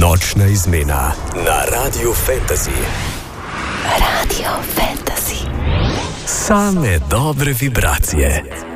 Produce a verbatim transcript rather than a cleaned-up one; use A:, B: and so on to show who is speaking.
A: Nočna izmena na Radio Fantasy.
B: Radio Fantasy.
A: Same dobre vibracije.